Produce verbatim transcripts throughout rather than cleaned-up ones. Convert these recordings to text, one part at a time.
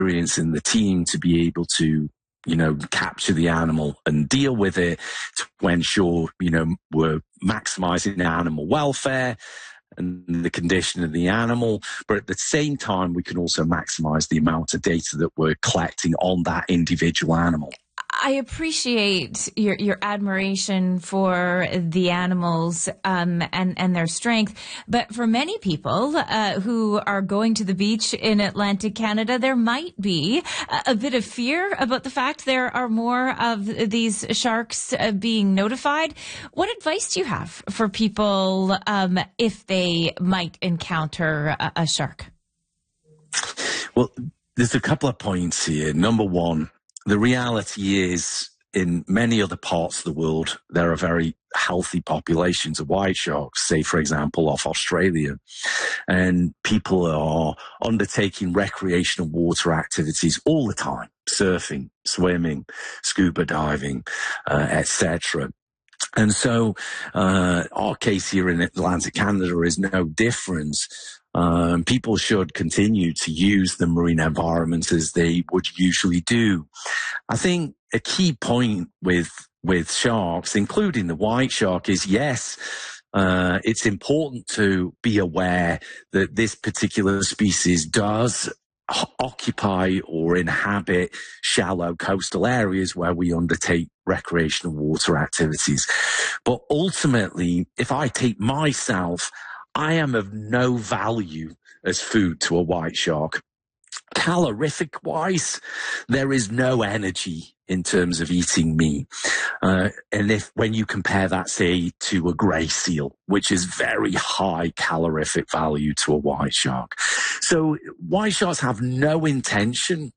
experience in the team to be able to, you know, capture the animal and deal with it to ensure, you know, we're maximizing animal welfare and the condition of the animal. But at the same time, we can also maximize the amount of data that we're collecting on that individual animal. I appreciate your, your admiration for the animals um, and, and their strength. But for many people uh, who are going to the beach in Atlantic Canada, there might be a, a bit of fear about the fact there are more of these sharks uh, being notified. What advice do you have for people um, if they might encounter a, a shark? Well, there's a couple of points here. Number one, the reality is, in many other parts of the world, there are very healthy populations of white sharks, say, for example, off Australia. And people are undertaking recreational water activities all the time, surfing, swimming, scuba diving, uh, et cetera. And so uh, our case here in Atlantic Canada is no different. Um, people should continue to use the marine environment as they would usually do. I think a key point with with sharks, including the white shark, is yes, uh, it's important to be aware that this particular species does occupy or inhabit shallow coastal areas where we undertake recreational water activities. But ultimately, if I take myself, I am of no value as food to a white shark. Calorific wise, there is no energy in terms of eating me. Uh, and if, when you compare that, say, to a grey seal, which is very high calorific value to a white shark. So white sharks have no intention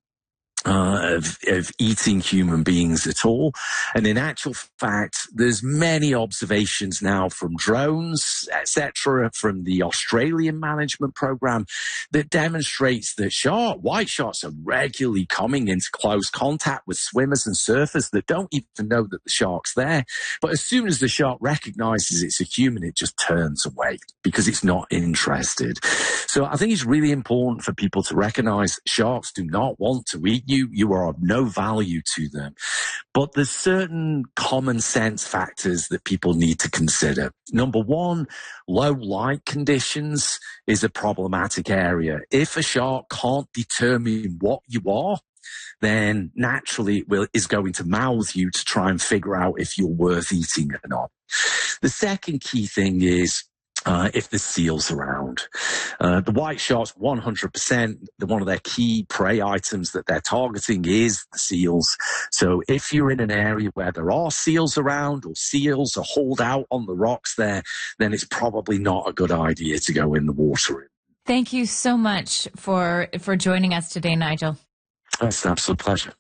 Uh, of, of eating human beings at all. And in actual fact, there's many observations now from drones, et cetera, from the Australian management program that demonstrates that shark, white sharks are regularly coming into close contact with swimmers and surfers that don't even know that the shark's there. But as soon as the shark recognizes it's a human, it just turns away because it's not interested. So I think it's really important for people to recognize sharks do not want to eat you. You, you are of no value to them. But there's certain common sense factors that people need to consider. Number one, low light conditions is a problematic area. If a shark can't determine what you are, then naturally it will, is going to mouth you to try and figure out if you're worth eating or not. The second key thing is Uh, if the seal's around. Uh, the white sharks, one hundred percent, the, one of their key prey items that they're targeting is the seals. So if you're in an area where there are seals around or seals are hauled out on the rocks there, then it's probably not a good idea to go in the water. Thank you so much for, for joining us today, Nigel. It's an absolute pleasure.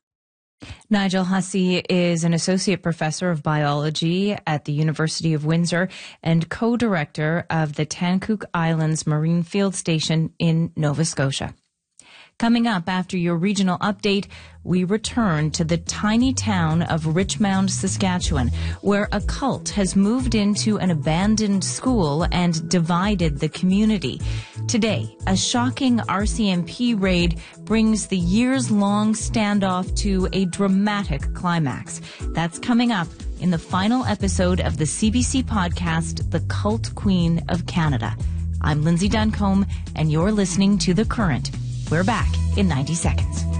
Nigel Hussey is an associate professor of biology at the University of Windsor and co-director of the Tancook Islands Marine Field Station in Nova Scotia. Coming up after your regional update, we return to the tiny town of Richmond, Saskatchewan, where a cult has moved into an abandoned school and divided the community. Today, a shocking R C M P raid brings the years-long standoff to a dramatic climax. That's coming up in the final episode of the C B C podcast, The Cult Queen of Canada. I'm Lindsay Duncombe, and you're listening to The Current. We're back in ninety seconds.